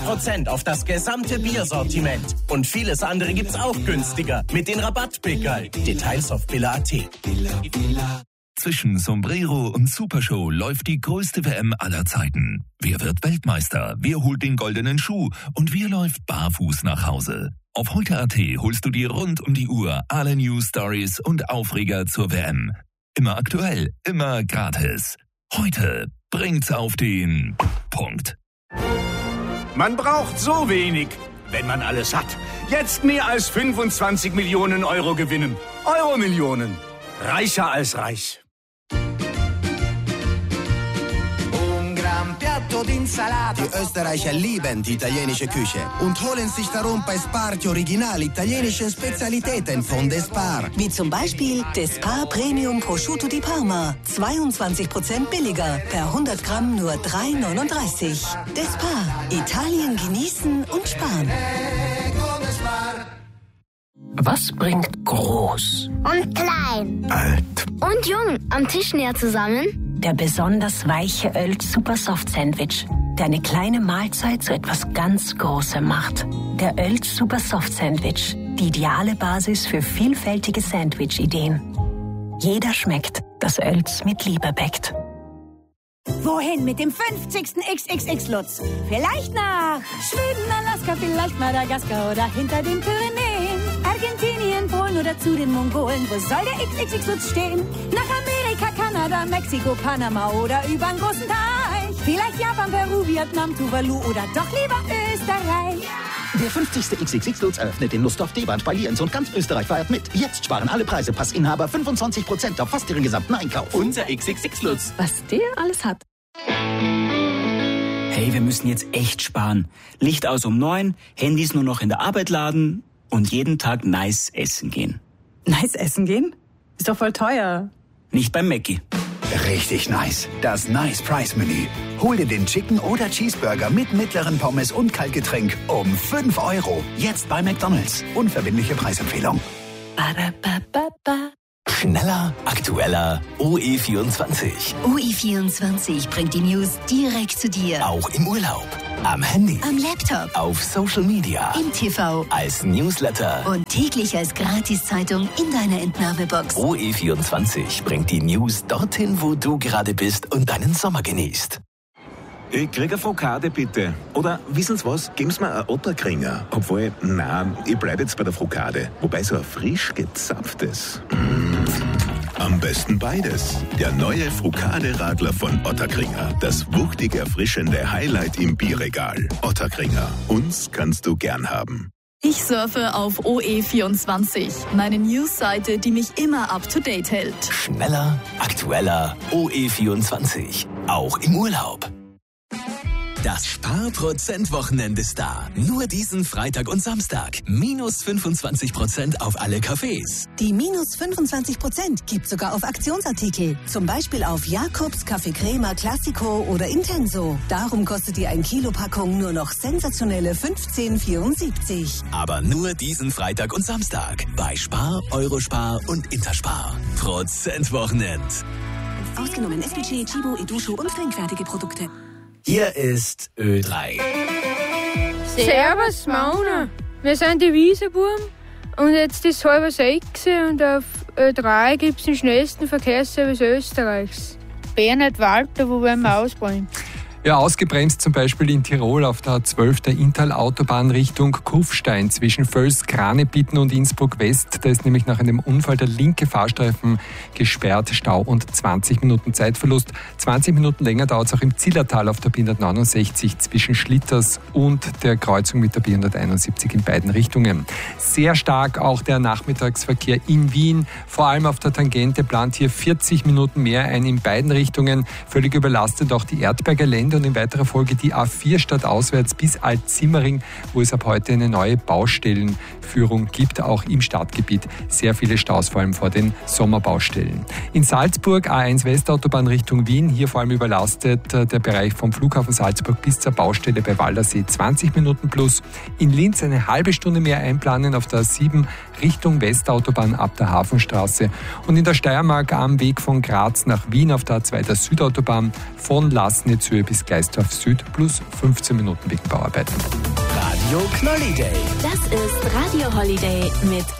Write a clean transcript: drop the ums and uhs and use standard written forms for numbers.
Prozent auf das gesamte Biersortiment. Und vieles andere gibt's auch günstiger mit den Rabattpickerl. Details auf billa.at. Zwischen Sombrero und Supershow läuft die größte WM aller Zeiten. Wer wird Weltmeister? Wer holt den goldenen Schuh? Und wer läuft barfuß nach Hause? Auf heute.at holst du dir rund um die Uhr alle News, Stories und Aufreger zur WM. Immer aktuell, immer gratis. Heute bringt's auf den Punkt. Man braucht so wenig, wenn man alles hat. Jetzt mehr als 25 Millionen Euro gewinnen. Euro-Millionen. Reicher als reich. Die Österreicher lieben die italienische Küche und holen sich darum bei Spar die original italienische Spezialitäten von Despar. Wie zum Beispiel Despar Premium Prosciutto di Parma. 22% billiger. Per 100 Gramm nur 3,39. Despar. Italien genießen und sparen. Was bringt groß und klein, alt und jung am Tisch näher zusammen? Der besonders weiche Ölt Super Soft Sandwich, der eine kleine Mahlzeit zu etwas ganz Großem macht. Der Ölt Super Soft Sandwich, die ideale Basis für vielfältige Sandwich-Ideen. Jeder schmeckt, das Ölts mit Liebe bäckt. Wohin mit dem 50. XXX-Lutz? Vielleicht nach Schweden, Alaska, vielleicht Madagaskar oder hinter den Pyrenäen. Argentinien, Polen oder zu den Mongolen. Wo soll der XXX-Lutz stehen? Nach Amerika, Kanada, Mexiko, Panama oder übern großen Teich. Vielleicht Japan, Peru, Vietnam, Tuvalu oder doch lieber Österreich. Der 50. XXX-Lutz eröffnet in Lustdorf, Deband, bei Lienz und ganz Österreich feiert mit. Jetzt sparen alle Preise Passinhaber 25% auf fast ihren gesamten Einkauf. Unser XXX-Lutz. Was der alles hat. Hey, wir müssen jetzt echt sparen. Licht aus um 9, Handys nur noch in der Arbeit laden und jeden Tag nice essen gehen. Nice essen gehen? Ist doch voll teuer. Nicht beim Mackie. Richtig nice. Das Nice Price Menü. Hol dir den Chicken oder Cheeseburger mit mittleren Pommes und Kaltgetränk um 5 €. Jetzt bei McDonald's. Unverbindliche Preisempfehlung. Schneller, aktueller, OE24. OE24 bringt die News direkt zu dir. Auch im Urlaub, am Handy, am Laptop, auf Social Media, im TV, als Newsletter und täglich als Gratiszeitung in deiner Entnahmebox. OE24 bringt die News dorthin, wo du gerade bist und deinen Sommer genießt. Ich krieg eine Frokade, bitte. Oder, wissen Sie was, geben Sie mir einen Otterkringer. Obwohl, nein, ich bleib jetzt bei der Frokade. Wobei so ein frisch gezapftes. Am besten beides. Der neue Frokade-Radler von Otterkringer. Das wuchtig erfrischende Highlight im Bierregal. Otterkringer. Uns kannst du gern haben. Ich surfe auf OE24, meine Newsseite, die mich immer up-to-date hält. Schneller, aktueller, OE24. Auch im Urlaub. Das Sparprozent-Wochenende ist da. Nur diesen Freitag und Samstag. Minus 25% auf alle Cafés. Die minus 25% gibt's sogar auf Aktionsartikel. Zum Beispiel auf Jakobs, Café Crema, Classico oder Intenso. Darum kostet die 1 Kilo Packung nur noch sensationelle 15,74. Aber nur diesen Freitag und Samstag. Bei Spar, Eurospar und Interspar. Prozentwochenend. Ausgenommen SPG, Chibo, Edusho und trinkfertige Produkte. Hier ist Ö3. Servus, Mauna. Wir sind die Wiesenbuben und jetzt ist 5:30 und auf Ö3 gibt es den schnellsten Verkehrsservice Österreichs. Bernhard Walter, wo wollen wir ausbauen? Ja, ausgebremst zum Beispiel in Tirol auf der A12 der Inntal-Autobahn Richtung Kufstein zwischen Völs, Kranebitten und Innsbruck West. Da ist nämlich nach einem Unfall der linke Fahrstreifen gesperrt, Stau und 20 Minuten Zeitverlust. 20 Minuten länger dauert es auch im Zillertal auf der B169 zwischen Schlitters und der Kreuzung mit der B171 in beiden Richtungen. Sehr stark auch der Nachmittagsverkehr in Wien, vor allem auf der Tangente plant hier 40 Minuten mehr ein in beiden Richtungen. Völlig überlastet auch die Erdberger Lände und in weiterer Folge die A4 stadtauswärts bis Alt-Simmering, wo es ab heute eine neue Baustellenführung gibt, auch im Stadtgebiet. Sehr viele Staus, vor allem vor den Sommerbaustellen. In Salzburg A1 Westautobahn Richtung Wien, hier vor allem überlastet der Bereich vom Flughafen Salzburg bis zur Baustelle bei Waldersee 20 Minuten plus. In Linz eine halbe Stunde mehr einplanen auf der A7 Richtung Westautobahn ab der Hafenstraße und in der Steiermark am Weg von Graz nach Wien auf der A2 der Südautobahn von Lasnitzhöhe bis Geistorf Süd plus 15 Minuten wegen Bauarbeiten. Radio Knolli Day. Das ist Radio Holiday mit